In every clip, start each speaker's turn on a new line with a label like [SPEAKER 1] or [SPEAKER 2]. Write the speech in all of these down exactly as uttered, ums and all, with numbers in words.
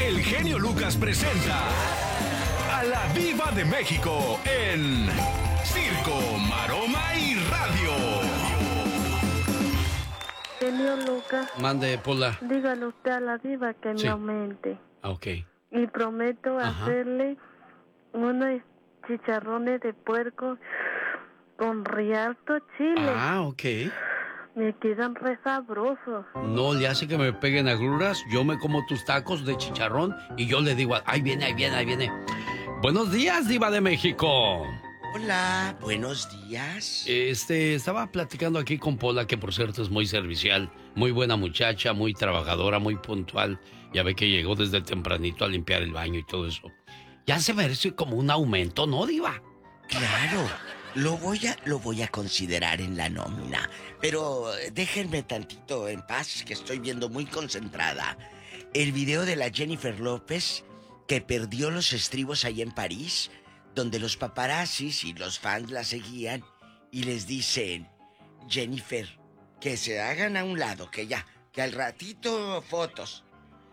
[SPEAKER 1] el genio Lucas presenta a la Diva de México en Circo, Maroma y Radio.
[SPEAKER 2] Genio Lucas.
[SPEAKER 3] Mande, Pola.
[SPEAKER 2] Dígale usted a la Diva que
[SPEAKER 3] Sí.
[SPEAKER 2] me aumente.
[SPEAKER 3] Ok.
[SPEAKER 2] Y prometo
[SPEAKER 3] Ajá.
[SPEAKER 2] hacerle unos chicharrones de puerco con rialto chile.
[SPEAKER 3] Ah, ok.
[SPEAKER 2] Me quedan re sabrosos.
[SPEAKER 3] No le hace que me peguen agruras. Yo me como tus tacos de chicharrón y yo le digo, ahí viene, ahí viene, ahí viene. Buenos días, Diva de México.
[SPEAKER 4] Hola, buenos días.
[SPEAKER 3] Este, estaba platicando aquí con Pola, que por cierto es muy servicial, muy buena muchacha, muy trabajadora, muy puntual. Ya ve que llegó desde tempranito a limpiar el baño y todo eso. Ya se merece como un aumento, ¿no, Diva?
[SPEAKER 4] Claro, lo voy a, lo voy a considerar en la nómina. Pero déjenme tantito en paz, que estoy viendo muy concentrada el video de la Jennifer López, que perdió los estribos ahí en París, donde los paparazzis y los fans la seguían y les dicen, Jennifer, que se hagan a un lado, que ya, que al ratito fotos.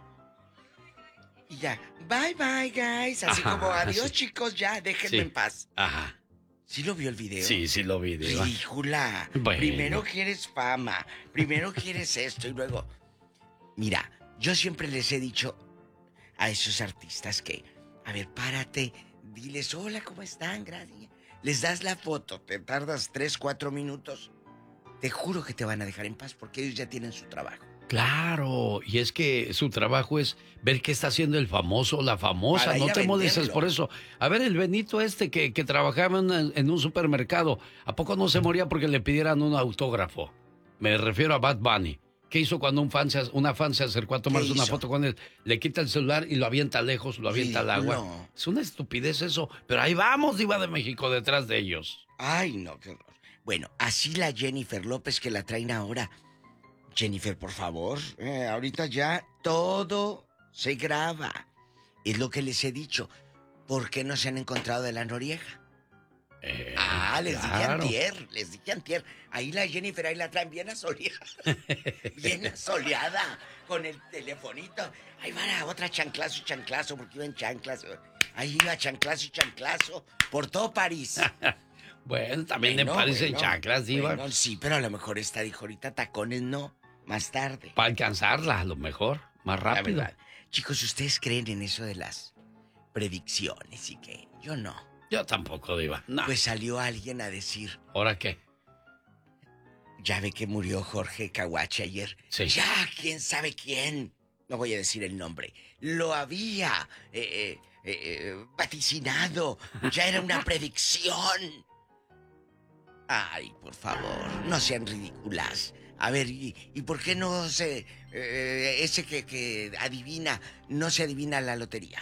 [SPEAKER 4] Y ya, bye bye guys, así
[SPEAKER 3] Ajá,
[SPEAKER 4] como adiós
[SPEAKER 3] sí.
[SPEAKER 4] chicos, ya, déjenme
[SPEAKER 3] Sí.
[SPEAKER 4] en paz.
[SPEAKER 3] Ajá.
[SPEAKER 4] ¿Sí lo vio el video?
[SPEAKER 3] Sí, sí lo vi, Diva.
[SPEAKER 4] Ridícula.
[SPEAKER 3] Bueno.
[SPEAKER 4] Primero quieres fama, primero quieres esto y luego... Mira, yo siempre les he dicho a esos artistas que, a ver, párate, diles, hola, ¿cómo están? Gracias. Les das la foto, te tardas tres, cuatro minutos. Te juro que te van a dejar en paz porque ellos ya tienen su trabajo.
[SPEAKER 3] Claro, y es que su trabajo es ver qué está haciendo el famoso, la famosa,
[SPEAKER 4] Para
[SPEAKER 3] no
[SPEAKER 4] ir a
[SPEAKER 3] te molestes
[SPEAKER 4] venderlo.
[SPEAKER 3] por eso. A ver, el Benito este que, que trabajaba en, en un supermercado, ¿a poco no se moría porque le pidieran un autógrafo? Me refiero a Bad Bunny. ¿Qué hizo cuando un fan se, una fan se acercó a tomarse una
[SPEAKER 4] hizo?
[SPEAKER 3] foto con él? Le quita el celular y lo avienta lejos, lo avienta al agua.
[SPEAKER 4] Ridículo.
[SPEAKER 3] Es una estupidez eso, pero ahí vamos, Diva de México, detrás de ellos.
[SPEAKER 4] Ay, no, qué horror. Bueno, así la Jennifer López que la traen ahora. Jennifer, por favor, eh, ahorita ya todo se graba. Es lo que les he dicho. ¿Por qué no se han encontrado de la Noriega?
[SPEAKER 3] Eh,
[SPEAKER 4] Ah, les dije
[SPEAKER 3] claro.
[SPEAKER 4] antier, les dije antier. Ahí la Jennifer, ahí la traen bien asoleada. Bien asoleada, con el telefonito. Ahí va la otra chanclazo y chanclazo, porque iba en chanclas. Ahí iba chanclazo y chanclazo, por todo París.
[SPEAKER 3] Bueno, también
[SPEAKER 4] Bueno,
[SPEAKER 3] en París en
[SPEAKER 4] bueno,
[SPEAKER 3] chanclas, Diva.
[SPEAKER 4] bueno, sí, pero a lo mejor esta dijo ahorita tacones no, más tarde.
[SPEAKER 3] Para alcanzarla, a lo mejor, más
[SPEAKER 4] La
[SPEAKER 3] rápido.
[SPEAKER 4] verdad. Chicos, ¿ustedes creen en eso de las predicciones y qué? Yo no.
[SPEAKER 3] Yo tampoco, Diva. No.
[SPEAKER 4] Pues salió alguien a decir,
[SPEAKER 3] ¿Ahora qué?
[SPEAKER 4] ya ve que murió Jorge Caguache ayer.
[SPEAKER 3] Sí.
[SPEAKER 4] Ya, quién sabe quién. No voy a decir el nombre. Lo había eh, eh, eh, vaticinado. Ya era una predicción. Ay, por favor, no sean ridículas. A ver, ¿y, y por qué no se... eh, ese que, que adivina, no se adivina la lotería?